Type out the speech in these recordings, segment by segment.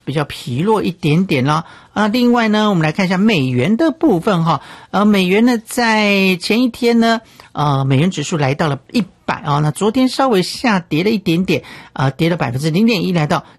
比较疲弱一点点了另外呢，我们来看一下美元的部分哈。美元呢在前一天呢，美元指数来到了100那昨天稍微下跌了一点点跌了 0.1% 来到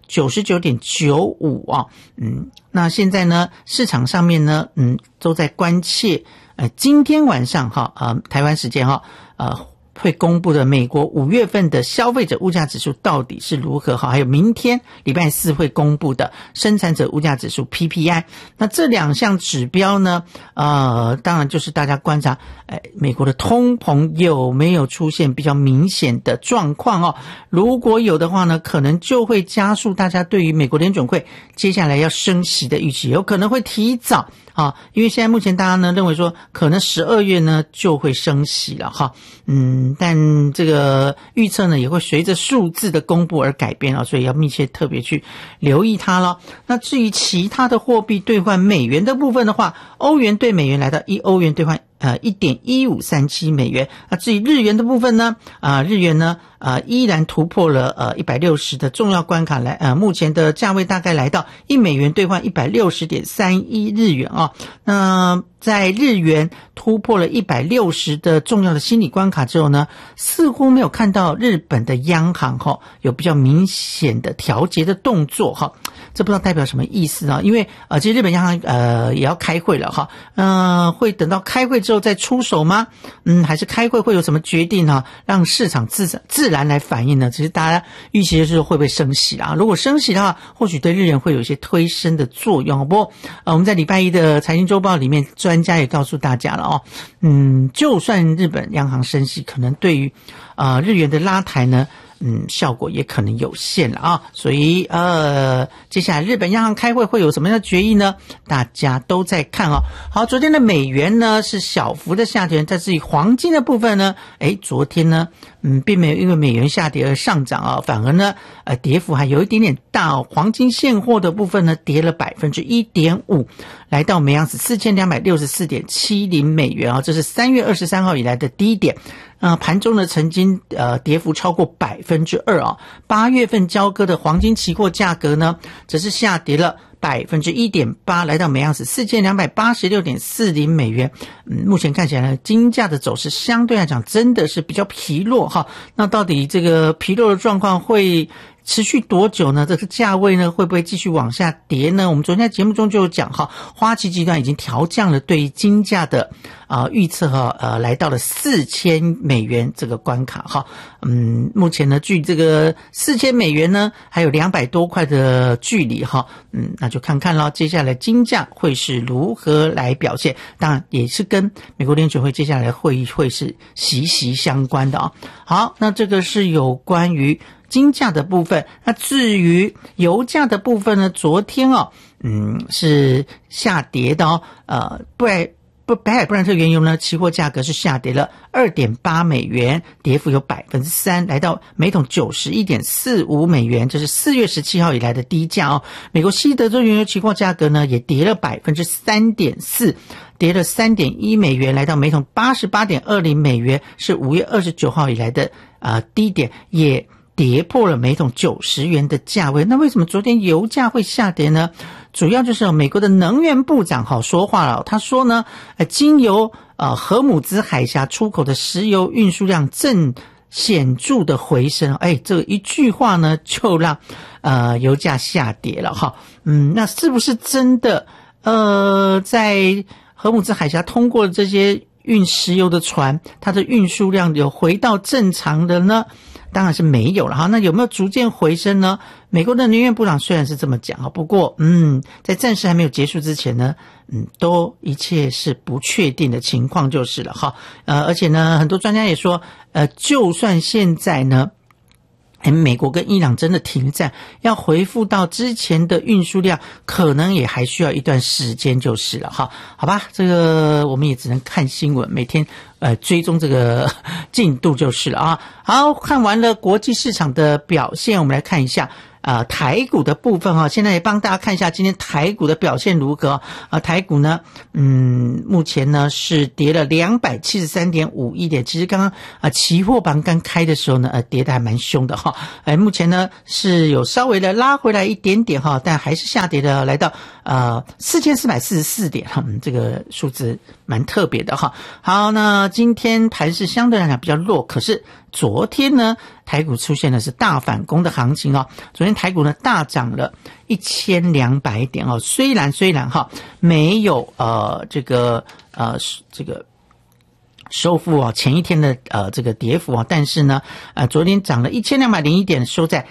99.95 那现在呢，市场上面呢，都在关切今天晚上台湾时间会公布的美国5月份的消费者物价指数到底是如何还有明天礼拜四会公布的生产者物价指数 PPI。 那这两项指标呢当然就是大家观察美国的通膨有没有出现比较明显的状况如果有的话呢，可能就会加速大家对于美国联准会接下来要升息的预期，有可能会提早因为现在目前大家呢认为说可能12月呢就会升息了但这个预测呢也会随着数字的公布而改变所以要密切特别去留意它了。那至于其他的货币兑换美元的部分的话，欧元兑美元来到1欧元兑换1.1537美元。那至于日元的部分呢日元呢依然突破了160的重要关卡目前的价位大概来到1美元兑换 160.31 日元那在日元突破了160的重要的心理关卡之后呢，似乎没有看到日本的央行有比较明显的调节的动作这不知道代表什么意思因为其实日本央行也要开会了会等到开会之后再出手吗？还是开会会有什么决定让市场自然来反应呢？其实大家预期的是会不会升息如果升息的话，或许对日元会有一些推升的作用不过我们在礼拜一的财经周报里面，专家也告诉大家了就算日本央行升息，可能对于日元的拉抬呢效果也可能有限了所以接下来日本央行开会会有什么样的决议呢？大家都在看好，昨天的美元呢是小幅的下跌，但至于黄金的部分呢昨天呢并没有因为美元下跌而上涨反而呢跌幅还有一点点大黄金现货的部分呢跌了 1.5%， 来到每盎司 4264.70 美元这是3月23号以来的低点。盘中呢曾经跌幅超过 2% 8月份交割的黄金期货价格呢则是下跌了 1.8%， 来到每盎司 4286.40 美元。目前看起来呢，金价的走势相对来讲真的是比较疲弱那到底这个疲弱的状况会持续多久呢？这个价位呢会不会继续往下跌呢？我们昨天在节目中就有讲花旗集团已经调降了对于金价的预测来到了4000美元这个关卡目前呢距这个4000美元呢还有200多块的距离那就看看接下来金价会是如何来表现，当然也是跟美国联准会接下来的会议会是息息相关的好，那这个是有关于金价的部分。那至于油价的部分呢，昨天是下跌的北海布兰特原油呢期货价格是下跌了 2.8 美元，跌幅有 3%， 来到每桶 91.45 美元，这是4月17号以来的低价美国西德州原油期货价格呢也跌了 3.4%， 跌了 3.1 美元，来到每桶 88.20 美元，是5月29号以来的低点，也跌破了每桶90元的价位。那为什么昨天油价会下跌呢？主要就是美国的能源部长说话了，他说呢经由荷姆兹海峡出口的石油运输量正显著的回升这一句话呢就让油价下跌了那是不是真的在荷姆兹海峡通过这些运石油的船，它的运输量有回到正常的呢？当然是没有了那有没有逐渐回升呢？美国的能源部长虽然是这么讲不过在战事还没有结束之前呢都一切是不确定的情况就是了而且呢很多专家也说就算现在呢美国跟伊朗真的停战，要回复到之前的运输量，可能也还需要一段时间就是了好吧，这个我们也只能看新闻，每天追踪这个进度就是了好，看完了国际市场的表现，我们来看一下台股的部分现在也帮大家看一下今天台股的表现如何台股呢目前呢是跌了273.51点，其实刚刚期货盘刚开的时候呢跌得还蛮凶的目前呢是有稍微的拉回来一点点但还是下跌的来到4444点这个数字蛮特别的好，那今天盘势相对来讲比较弱，可是昨天呢台股出现的是大反攻的行情昨天台股呢大涨了1200点虽然没有这个收复前一天的这个跌幅但是呢昨天涨了1201点，收在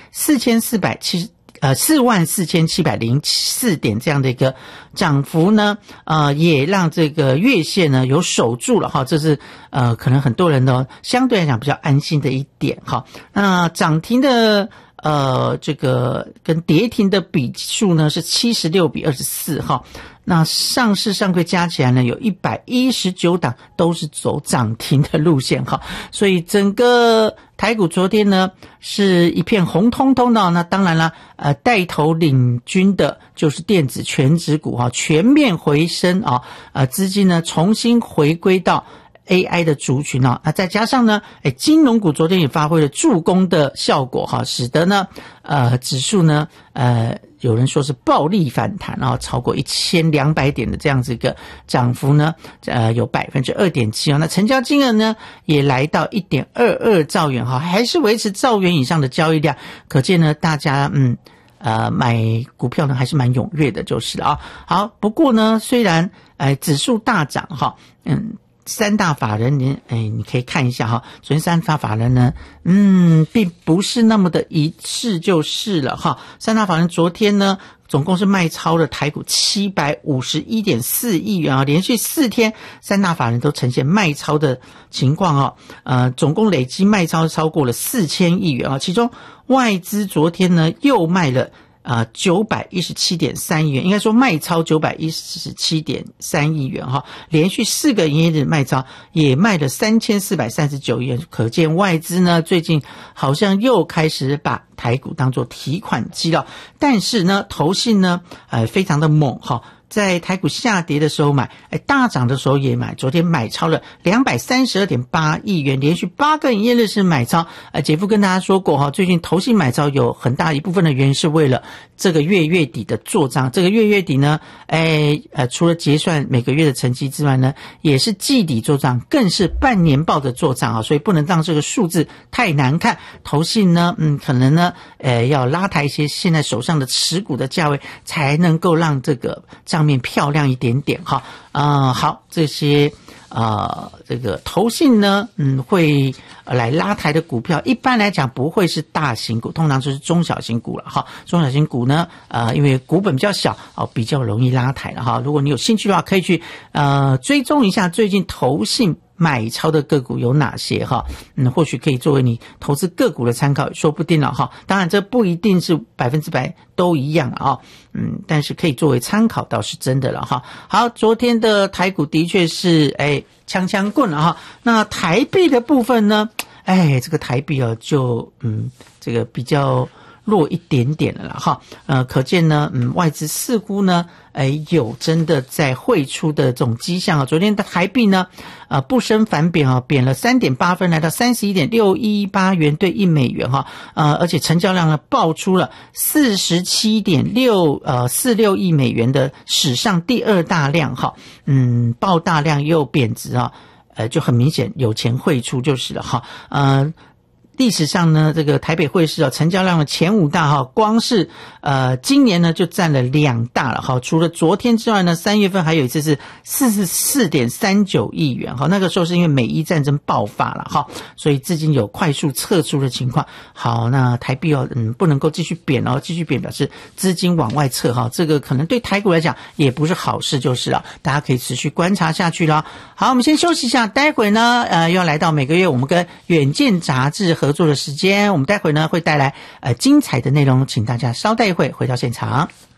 44704点这样的一个涨幅呢也让这个月线呢有守住了这是可能很多人呢相对来讲比较安心的一点那涨停的这个跟跌停的比数呢是76比24那上市上柜加起来呢有119档都是走涨停的路线所以整个台股昨天呢是一片红彤彤的那当然了带头领军的就是电子全指股全面回升资金呢重新回归到AI 的族群再加上呢金融股昨天也发挥了助攻的效果使得呢指数呢有人说是暴力反弹超过1200点的这样子一个涨幅呢有 2.7% 那成交金额呢也来到 1.22 兆元还是维持兆元以上的交易量，可见呢大家买股票呢还是蛮踊跃的就是了好，不过呢虽然指数大涨三大法人你可以看一下昨天三大法人呢并不是那么的一致就是了三大法人昨天呢总共是卖超了台股751.4亿元连续4天三大法人都呈现卖超的情况总共累积卖超超过了4000亿元其中外资昨天呢又卖了917.3亿元，应该说卖超917.3亿元连续4个营业日卖超，也卖了3439亿元，可见外资呢最近好像又开始把台股当作提款机了，但是呢投信呢非常的猛在台股下跌的时候买大涨的时候也买，昨天买超了232.8亿元，连续8个营业日是买超姐夫跟大家说过最近投信买超有很大一部分的原因是为了这个月底的做账，这个月底呢除了结算每个月的成绩之外呢也是季底做账，更是半年报的做账所以不能让这个数字太难看，投信呢可能呢要拉抬一些现在手上的持股的价位，才能够让这个账面漂亮一点点好，这些这个投信呢会来拉抬的股票一般来讲不会是大型股，通常就是中小型股了中小型股呢因为股本比较小比较容易拉抬了如果你有兴趣的话可以去追踪一下最近投信买超的个股有哪些或许可以作为你投资个股的参考，说不定了当然这不一定是100%都一样但是可以作为参考倒是真的了好，昨天的台股的确是枪枪棍了那台币的部分呢这个台币就这个比较弱一点点了啦可见呢外资似乎呢有真的在汇出的这种迹象昨天的台币呢不升反贬贬了 3.8 分，来到 31.618 元兑1美元而且成交量呢爆出了 47.46 亿美元的史上第2大量爆大量又贬值就很明显有钱汇出就是了历史上呢这个台北汇市成交量的前5大光是今年呢就占了2大了除了昨天之外呢3月份还有一次是 44.39 亿元那个时候是因为美伊战争爆发了所以资金有快速撤出的情况好，那台币不能够继续贬继续贬表示资金往外撤这个可能对台股来讲也不是好事就是了，大家可以持续观察下去了。好，我们先休息一下，待会呢要来到每个月我们跟远见杂志合作的时间，我们待会呢会带来精彩的内容，请大家稍待一会回到现场。